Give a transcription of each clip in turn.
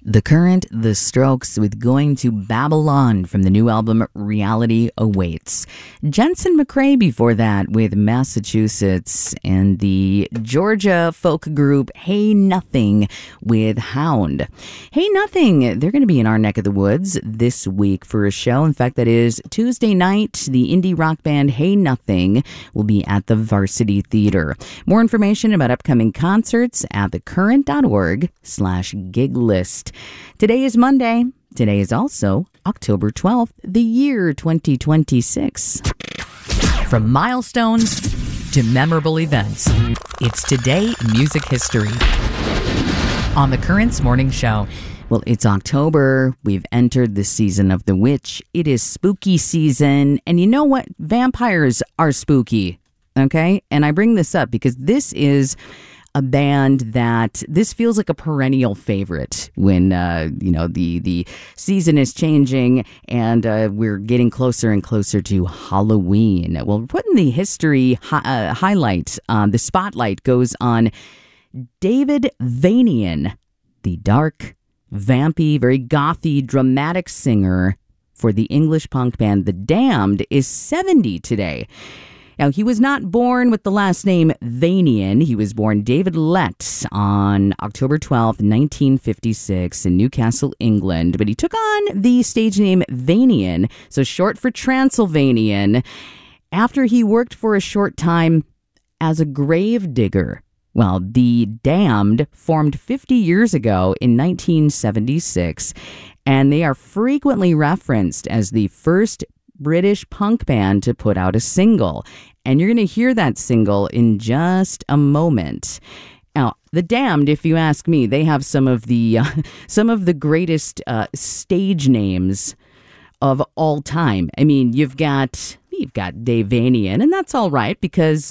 The Current, The Strokes with Going to Babylon from the new album Reality Awaits. Jensen McRae before that with Massachusetts, and the Georgia folk group Hey Nothing with Hound. Hey Nothing, they're going to be in our neck of the woods this week for a show. In fact, that is Tuesday night. The indie rock band Hey Nothing will be at the Varsity Theater. More information about upcoming concerts at thecurrent.org/gig list. Today is Monday. Today is also October 12th, the year 2026. From milestones to memorable events, it's Today in Music History on The Current's Morning Show. Well, it's October. We've entered the season of the witch. It is spooky season. And you know what? Vampires are spooky. Okay? And I bring this up because this is a band that this feels like a perennial favorite when, the season is changing and we're getting closer and closer to Halloween. Well, we're putting the history highlight. The spotlight goes on David Vanian, the dark, vampy, very gothy, dramatic singer for the English punk band The Damned, is 70 today. Now, he was not born with the last name Vanian. He was born David Lett on October 12th, 1956 in Newcastle, England. But he took on the stage name Vanian, so short for Transylvanian, after he worked for a short time as a grave digger. Well, The Damned formed 50 years ago in 1976, and they are frequently referenced as the first British punk band to put out a single. And you're going to hear that single in just a moment. Now, The Damned, if you ask me, they have some of the greatest stage names of all time. I mean, you've got Dave Vanian, and that's all right because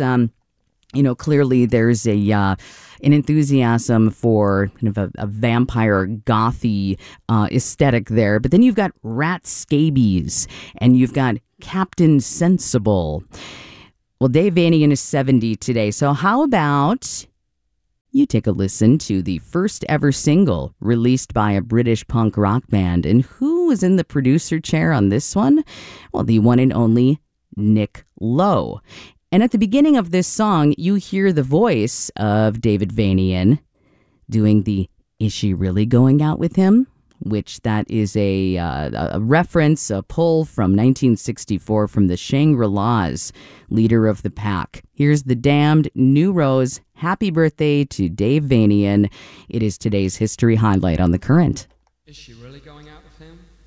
clearly there's an enthusiasm for kind of a vampire gothy aesthetic there. But then you've got Rat Scabies and you've got Captain Sensible. Well, Dave Vanian is 70 today. So how about you take a listen to the first ever single released by a British punk rock band? And who was in the producer chair on this one? Well, the one and only Nick Lowe. And at the beginning of this song, you hear the voice of David Vanian doing the "Is she really going out with him?" which that is a reference, a pull from 1964 from the Shangri-Las, Leader of the Pack. Here's The Damned, New Rose. Happy birthday to Dave Vanian. It is today's history highlight on The Current. Is she really going out with him?